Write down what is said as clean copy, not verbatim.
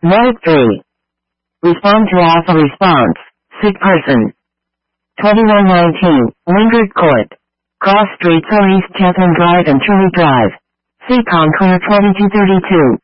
Note 3. Respond to alpha response. Sick person. 2119, Wingard Court. Cross Street, East Chatham Drive and Chili Drive. C. Concord 2232.